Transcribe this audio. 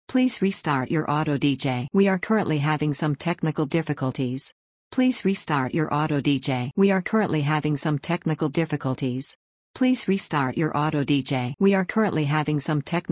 Please restart your auto DJ. We are currently having some technical difficulties. Please restart your auto DJ. We are currently having some technical difficulties. Please restart your auto DJ. We are currently having some technical